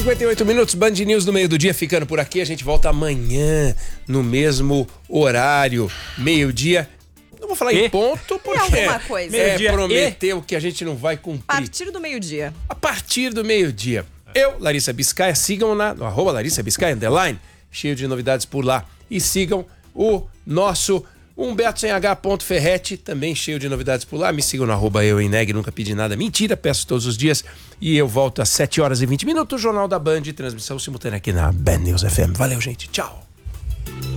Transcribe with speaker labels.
Speaker 1: 7h58, Band News no meio do dia ficando por aqui. A gente volta amanhã no mesmo horário, meio-dia. Não vou falar em ponto porque
Speaker 2: alguma coisa.
Speaker 1: prometeu que a gente não vai cumprir.
Speaker 2: A partir do meio-dia.
Speaker 1: A partir do meio-dia. Eu, Larissa Biscaia, sigam no @ Larissa Biscaia, _ cheio de novidades por lá. E sigam o nosso Humberto sem H.Ferretti, também cheio de novidades por lá. Me sigam no @ euineg, nunca pedi nada. Mentira, peço todos os dias. E eu volto às 7h20, Jornal da Band, transmissão simultânea aqui na Band News FM. Valeu, gente. Tchau.